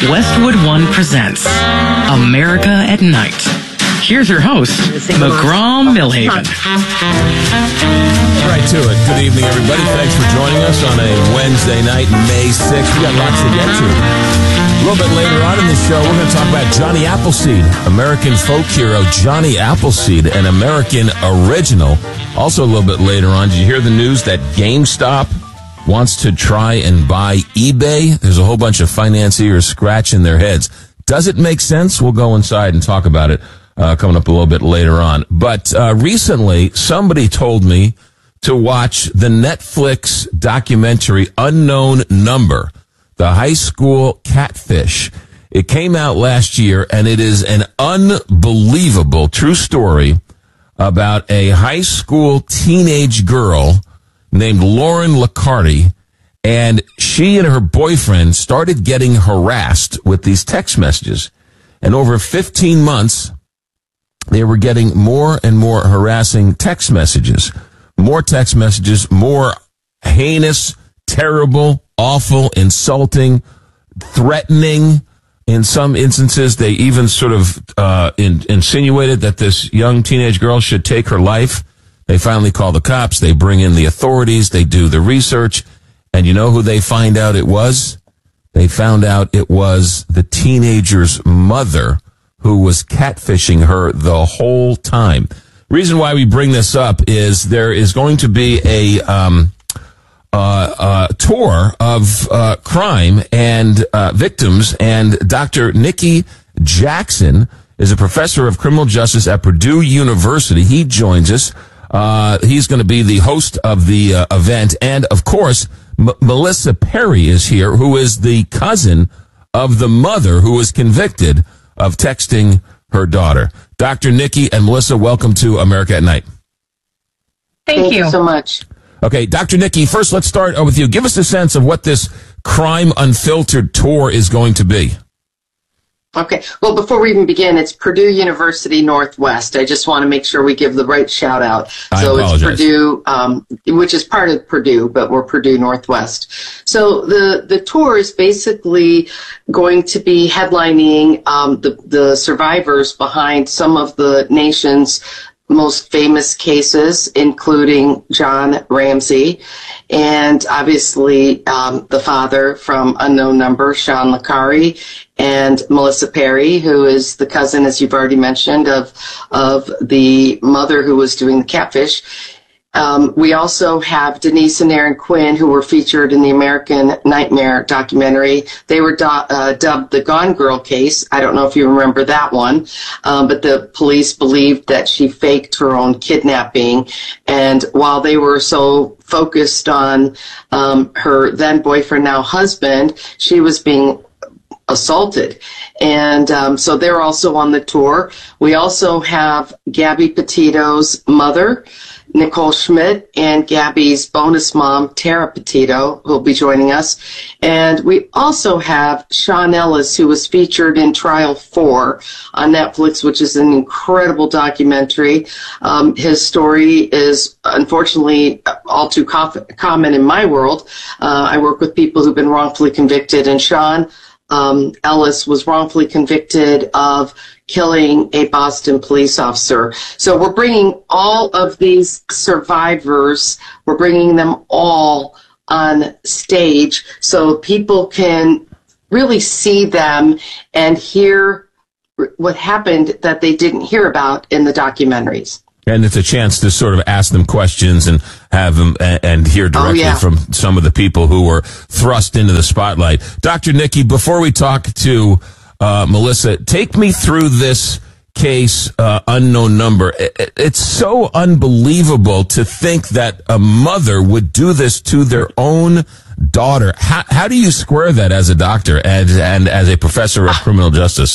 Westwood One presents America at Night. Here's your host, McGraw-Milhaven. Right to it. Good evening, everybody. Thanks for joining us on a Wednesday night, May 6th. We got lots to get to. A little bit later on in the show, we're going to talk about Johnny Appleseed, American folk hero Johnny Appleseed, an American original. Also a little bit later on, did you hear the news that GameStop wants to try and buy eBay? There's a whole bunch of financiers scratching their heads. Does it make sense? We'll go inside and talk about it coming up a little bit later on. But recently, somebody told me to watch the Netflix documentary Unknown Number, the high school catfish. It came out last year, and it is an unbelievable true story about a high school teenage girl named Lauren Liccardi, and she and her boyfriend started getting harassed with these text messages. And over 15 months, they were getting more and more harassing text messages. More text messages, more heinous, terrible, awful, insulting, threatening. In some instances, they even sort of insinuated that this young teenage girl should take her life. They finally call the cops. They bring in the authorities. They do the research. And you know who they find out it was? They found out it was the teenager's mother who was catfishing her the whole time. Reason why we bring this up is there is going to be a tour of crime and victims, and Dr. Nikki Jackson is a professor of criminal justice at Purdue University. He joins us. He's going to be the host of the event, and of course, Melissa Perry is here, who is the cousin of the mother who was convicted of texting her daughter. Dr. Nikki and Melissa, welcome to America at Night. Thank you so much. Okay, Dr. Nikki, first let's start with you. Give us a sense of what this Crime Unfiltered tour is going to be. Okay, well, before we even begin, it's Purdue University Northwest. I just want to make sure we give the right shout out. So it's Purdue, which is part of Purdue, but we're Purdue Northwest. So the tour is basically going to be headlining the survivors behind some of the nation's most famous cases, including John Ramsey, and obviously the father from Unknown Number, Sean Liccardi, and Melissa Perry, who is the cousin, as you've already mentioned, of the mother who was doing the catfish. We also have Denise and Aaron Quinn, who were featured in the American Nightmare documentary. They were dubbed the Gone Girl case. I don't know if you remember that one, but the police believed that she faked her own kidnapping. And while they were so focused on her then boyfriend, now husband, she was being assaulted. And so they're also on the tour. We also have Gabby Petito's mother, Nicole Schmidt, and Gabby's bonus mom, Tara Petito, who will be joining us. And we also have Sean Ellis, who was featured in Trial 4 on Netflix, which is an incredible documentary. His story is unfortunately all too common in my world. I work with people who've been wrongfully convicted, and Sean Ellis was wrongfully convicted of killing a Boston police officer. So we're bringing all of these survivors, we're bringing them all on stage so people can really see them and hear what happened that they didn't hear about in the documentaries. And it's a chance to sort of ask them questions and have them and hear directly from some of the people who were thrust into the spotlight. Dr. Nikki, before we talk to Melissa, take me through this case, Unknown Number. It's so unbelievable to think that a mother would do this to their own daughter. How do you square that as a doctor and as a professor of criminal justice?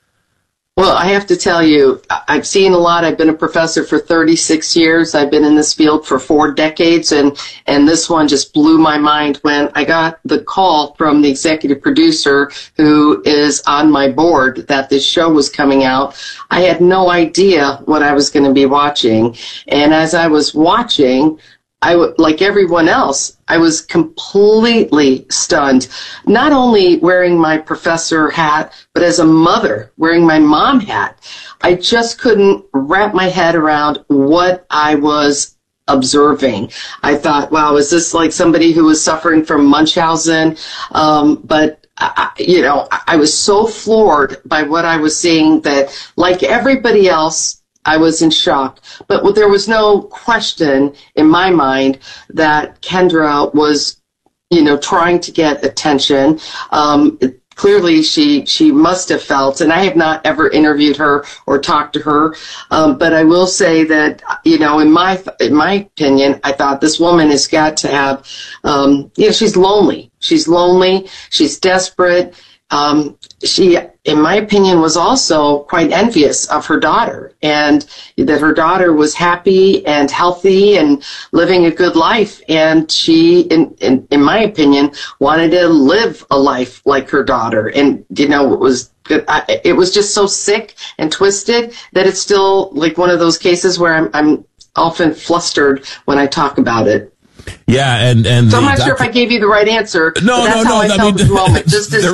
Well, I have to tell you, I've seen a lot. I've been a professor for 36 years. I've been in this field for 4 decades, and this one just blew my mind when I got the call from the executive producer who is on my board that this show was coming out. I had no idea what I was going to be watching, and as I was watching, like everyone else, I was completely stunned, not only wearing my professor hat, but as a mother wearing my mom hat. I just couldn't wrap my head around what I was observing. I thought, wow, is this like somebody who was suffering from Munchausen? But I was so floored by what I was seeing that, like everybody else, I was in shock. But there was no question in my mind that Kendra was, trying to get attention. Clearly, she must have felt, and I have not ever interviewed her or talked to her, but I will say that, in my opinion, I thought this woman has got to have, she's lonely. She's lonely. She's desperate. She, in my opinion, was also quite envious of her daughter, and that her daughter was happy and healthy and living a good life. And she, in my opinion, wanted to live a life like her daughter. And, it was good. It was just so sick and twisted that it's still like one of those cases where I'm often flustered when I talk about it. Yeah, and so I'm not sure if I gave you the right answer. No. There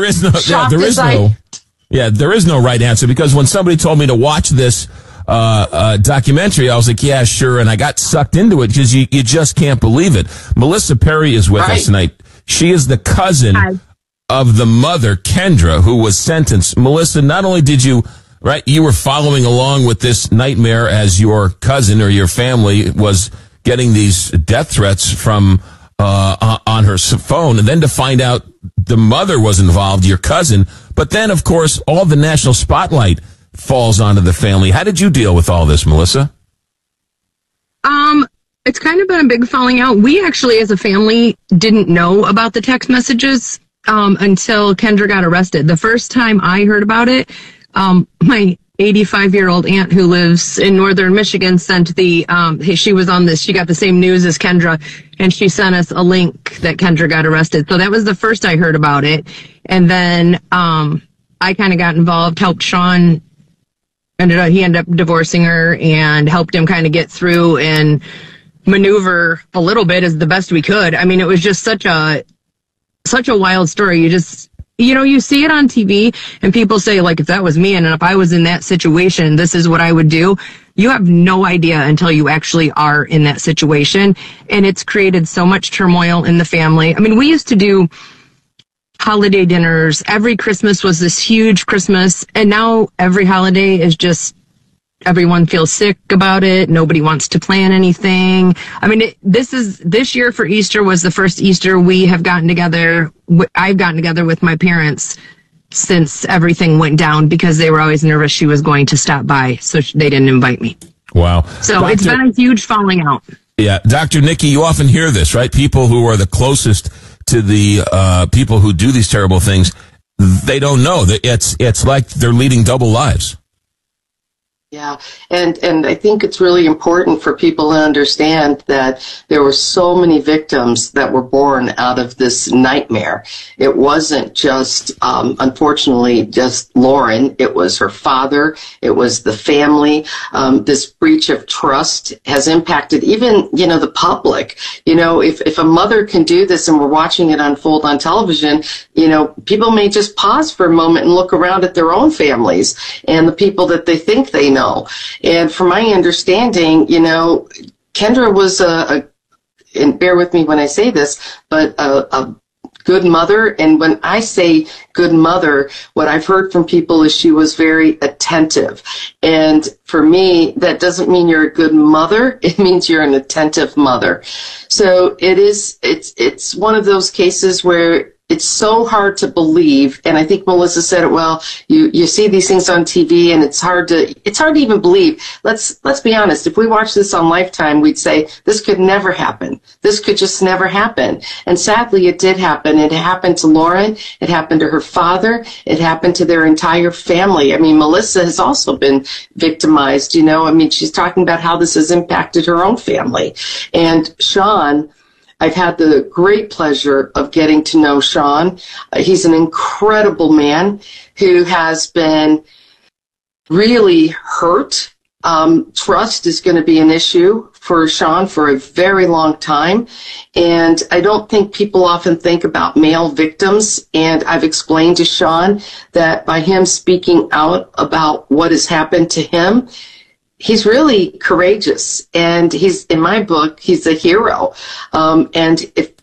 is no right answer, because when somebody told me to watch this documentary, I was like, yeah, sure, and I got sucked into it because you just can't believe it. Melissa Perry is with us tonight. She is the cousin of the mother, Kendra, who was sentenced. Melissa, not only did you were following along with this nightmare as your cousin or your family was getting these death threats from on her phone, and then to find out the mother was involved, your cousin. But then, of course, all the national spotlight falls onto the family. How did you deal with all this, Melissa? It's kind of been a big falling out. We actually, as a family, didn't know about the text messages until Kendra got arrested. The first time I heard about it, my 85-year-old aunt who lives in northern Michigan sent she was on this, she got the same news as Kendra, and she sent us a link that Kendra got arrested. So that was the first I heard about it. And then I kind of got involved, helped Sean. He ended up divorcing her, and helped him kind of get through and maneuver a little bit as the best we could. I mean, it was just such a wild story. You see it on TV and people say, like, if that was me and if I was in that situation, this is what I would do. You have no idea until you actually are in that situation. And it's created so much turmoil in the family. I mean, we used to do holiday dinners. Every Christmas was this huge Christmas. And now every holiday is just, everyone feels sick about it. Nobody wants to plan anything. I mean, this year for Easter was the first Easter we have gotten together. I've gotten together with my parents since everything went down, because they were always nervous she was going to stop by, so they didn't invite me. Wow. So it's been a huge falling out. Yeah. Dr. Nikki, you often hear this, right? People who are the closest to the people who do these terrible things, they don't know that it's like they're leading double lives. Yeah, and I think it's really important for people to understand that there were so many victims that were born out of this nightmare. It wasn't just, unfortunately, just Lauren. It was her father. It was the family. This breach of trust has impacted even, the public. If a mother can do this and we're watching it unfold on television, people may just pause for a moment and look around at their own families and the people that they think they know. And from my understanding, Kendra was and bear with me when I say this, but a good mother. And when I say good mother, what I've heard from people is she was very attentive. And for me, that doesn't mean you're a good mother. It means you're an attentive mother. So it's one of those cases where it's so hard to believe, and I think Melissa said it well. You see these things on TV, and it's hard to even believe. Let's be honest. If we watched this on Lifetime, we'd say this could never happen. This could just never happen. And sadly, it did happen. It happened to Lauren. It happened to her father. It happened to their entire family. I mean, Melissa has also been victimized. She's talking about how this has impacted her own family. And Sean, I've had the great pleasure of getting to know Sean. He's an incredible man who has been really hurt. Trust is going to be an issue for Sean for a very long time. And I don't think people often think about male victims. And I've explained to Sean that by him speaking out about what has happened to him, he's really courageous. And he's, in my book, he's a hero. And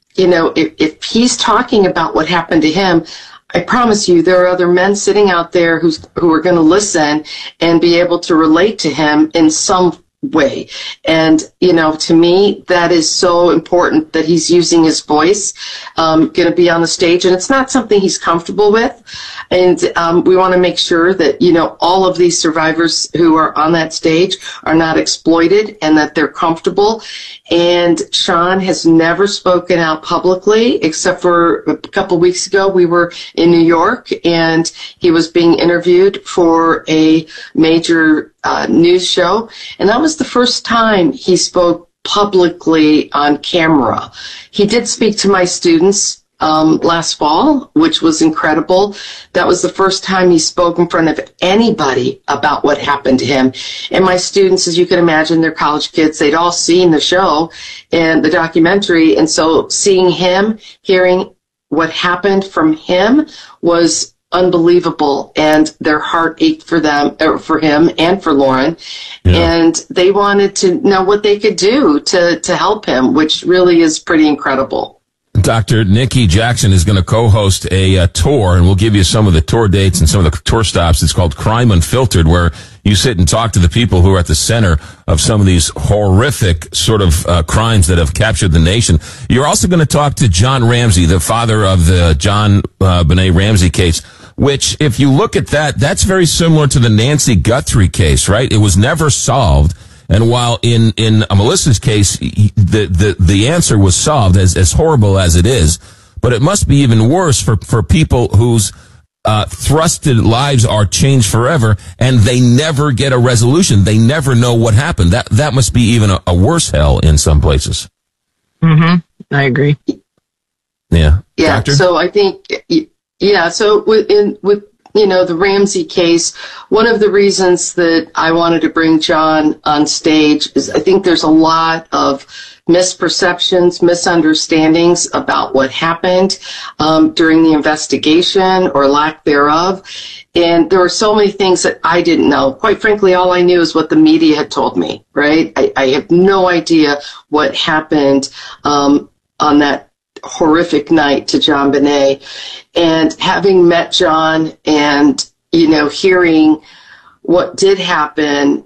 if he's talking about what happened to him, I promise you there are other men sitting out there who are going to listen and be able to relate to him in some way. And, to me, that is so important that he's using his voice, going to be on the stage. And it's not something he's comfortable with. And we want to make sure that, all of these survivors who are on that stage are not exploited and that they're comfortable. And Sean has never spoken out publicly, except for a couple weeks ago. We were in New York, and he was being interviewed for a major news show. And that was the first time he spoke publicly on camera. He did speak to my students last fall, which was incredible. That was the first time he spoke in front of anybody about what happened to him. And my students, as you can imagine, they're college kids. They'd all seen the show and the documentary. And so seeing him, hearing what happened from him was unbelievable. And their heart ached for them, or for him and for Lauren. Yeah. And they wanted to know what they could do to help him, which really is pretty incredible. Dr. Nikki Jackson is going to co-host a tour, and we'll give you some of the tour dates and some of the tour stops. It's called Crime Unfiltered, where you sit and talk to the people who are at the center of some of these horrific sort of crimes that have captured the nation. You're also going to talk to John Ramsey, the father of the John Benet Ramsey case, which, if you look at that, that's very similar to the Nancy Guthrie case, right? It was never solved. And while in Melissa's case, the answer was solved, as horrible as it is, but it must be even worse for people whose thrusted lives are changed forever, and they never get a resolution. They never know what happened. That must be even a worse hell in some places. Mm-hmm. I agree. Yeah. Doctor? So I think, so with the Ramsey case, one of the reasons that I wanted to bring John on stage is I think there's a lot of misperceptions, misunderstandings about what happened during the investigation or lack thereof. And there were so many things that I didn't know. Quite frankly, all I knew is what the media had told me, right? I have no idea what happened on that horrific night to John Benet. And having met John and, hearing what did happen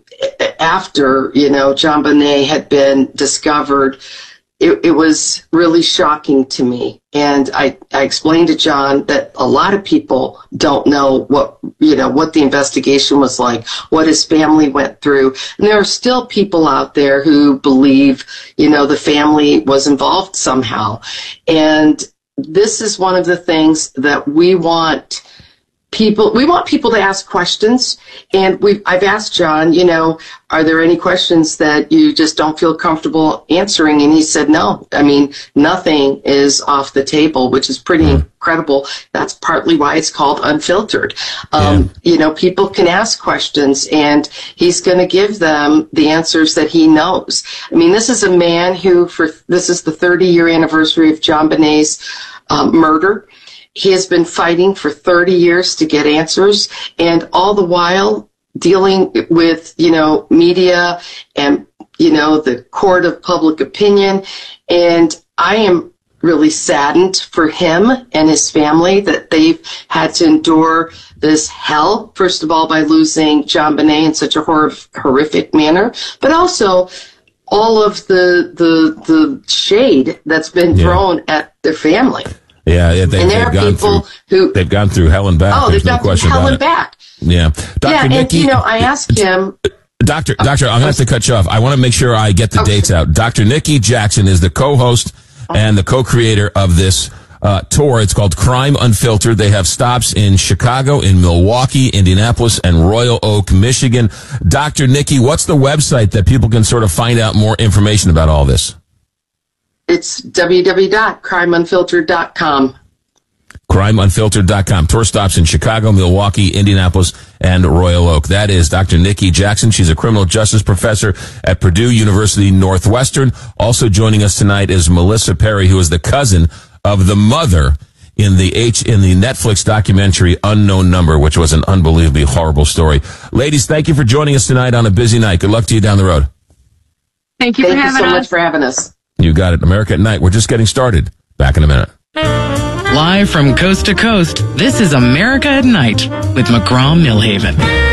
after, John Benet had been discovered, it was really shocking to me. And I explained to John that a lot of people don't know what the investigation was like, what his family went through. And there are still people out there who believe, the family was involved somehow. And this is one of the things that we want people to ask questions. And I've asked John, are there any questions that you just don't feel comfortable answering? And he said, no. I mean, nothing is off the table, which is pretty incredible. That's partly why it's called Unfiltered. People can ask questions, and he's going to give them the answers that he knows. I mean, this is a man who, this is the 30-year anniversary of John Benet's murder. He has been fighting for 30 years to get answers, and all the while dealing with, media and, the court of public opinion. And I am really saddened for him and his family that they've had to endure this hell, first of all, by losing John Benet in such a horrific manner, but also all of the shade that's been thrown at their family. Yeah, they've gone through hell and back. Oh, they've gone through hell and back. Yeah, Dr. Nikki, and I asked him. Doctor, I'm going to have to cut you off. I want to make sure I get the dates out. Dr. Nikki Jackson is the co-host and the co-creator of this tour. It's called Crime Unfiltered. They have stops in Chicago, in Milwaukee, Indianapolis, and Royal Oak, Michigan. Dr. Nikki, what's the website that people can sort of find out more information about all this? It's www.crimeunfiltered.com. CrimeUnfiltered.com. Tour stops in Chicago, Milwaukee, Indianapolis, and Royal Oak. That is Dr. Nikki Jackson. She's a criminal justice professor at Purdue University Northwestern. Also joining us tonight is Melissa Perry, who is the cousin of the mother in the Netflix documentary Unknown Number, which was an unbelievably horrible story. Ladies, thank you for joining us tonight on a busy night. Good luck to you down the road. Thank you so much for having us. You got it. America at Night. We're just getting started. Back in a minute. Live from coast to coast, this is America at Night with McGraw Millhaven.